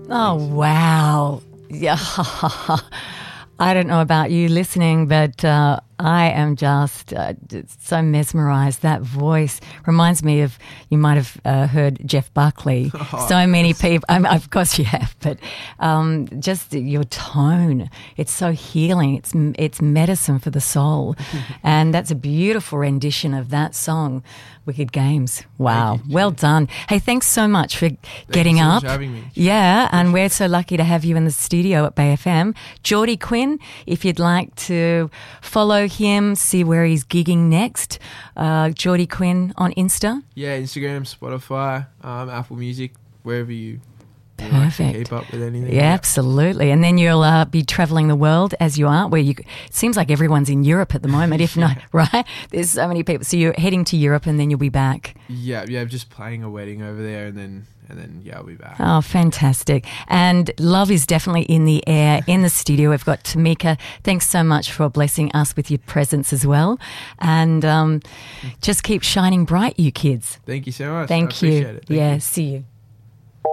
Oh, wow. Yeah. I don't know about you listening, but I am just so mesmerised. That voice reminds me of, you might have heard Jeff Buckley. Oh, so many people, of course you have, but just your tone, it's so healing. It's medicine for the soul. And that's a beautiful rendition of that song, Wicked Games. Wow. Well done. Hey, thanks so much for getting so up. much for having me. Yeah, and we're so lucky to have you in the studio at Bay FM. Geordie Quinn, if you'd like to follow him, see where he's gigging next, Geordie Quinn on Insta. Yeah, Instagram, Spotify, Apple Music, wherever you like to Perfect. keep up with anything. Yeah, absolutely. And then you'll be travelling the world as you are, where it seems like everyone's in Europe at the moment, if not, right? There's so many people. So you're heading to Europe and then you'll be back. Yeah, just playing a wedding over there and then I'll be back. Oh, fantastic. And love is definitely in the air, in the studio. We've got Tamika. Thanks so much for blessing us with your presence as well. And just keep shining bright, you kids. Thank you so much. Thank I appreciate you. it. Thank Yeah, you. see you.